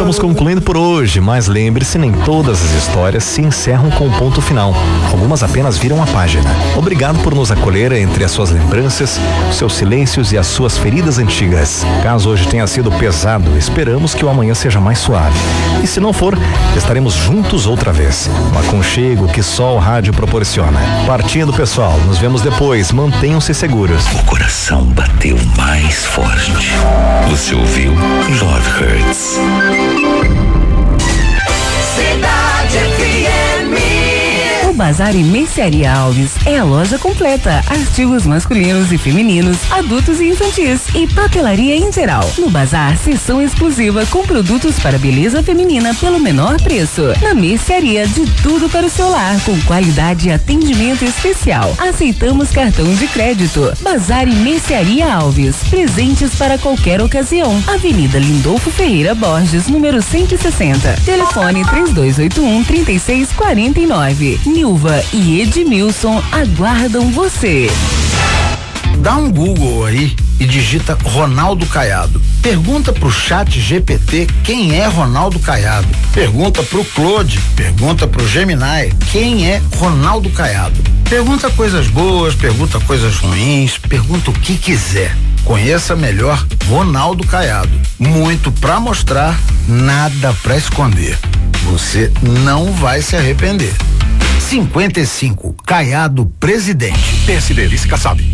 Estamos concluindo por hoje, mas lembre-se, nem todas as histórias se encerram com um ponto final. Algumas apenas viram a página. Obrigado por nos acolher entre as suas lembranças, os seus silêncios e as suas feridas antigas. Caso hoje tenha sido pesado, esperamos que o amanhã seja mais suave. E se não for, estaremos juntos outra vez. Um aconchego que só o rádio proporciona. Partindo, pessoal, nos vemos depois. Mantenham-se seguros. O coração bateu mais forte. Você ouviu Love Hurts. Cidade FM. O Bazar e Mercearia Alves é a loja completa, artigos masculinos e femininos, adultos e infantis e papelaria em geral. No Bazar, seção exclusiva com produtos para beleza feminina pelo menor preço. Na Mercearia, de tudo para o seu lar, com qualidade e atendimento especial. Aceitamos cartão de crédito. Bazar e Mercearia Alves, presentes para qualquer ocasião. Avenida Lindolfo Ferreira Borges, número 160. Telefone 3281-3649. Nilva e Edmilson aguardam você. Dá um Google aí e digita Ronaldo Caiado. Pergunta pro Chat GPT quem é Ronaldo Caiado. Pergunta pro Claude, pergunta pro Gemini quem é Ronaldo Caiado. Pergunta coisas boas, pergunta coisas ruins, pergunta o que quiser. Conheça melhor Ronaldo Caiado. Muito pra mostrar, nada pra esconder. Você não vai se arrepender. 55, Caiado presidente. PSD, vice Kassab.